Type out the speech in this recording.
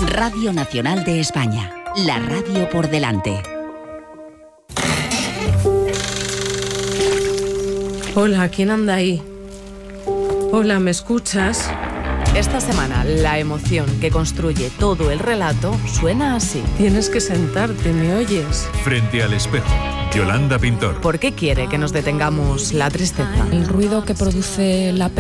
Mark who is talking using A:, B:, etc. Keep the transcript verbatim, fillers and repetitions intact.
A: Radio Nacional de España, la radio por delante.
B: Hola, ¿quién anda ahí? Hola, ¿me escuchas?
C: Esta semana, la emoción que construye todo el relato suena así.
B: Tienes que sentarte, ¿me oyes?
D: Frente al espejo, Yolanda Pintor.
C: ¿Por qué quiere que nos detengamos la tristeza?
E: El ruido que produce la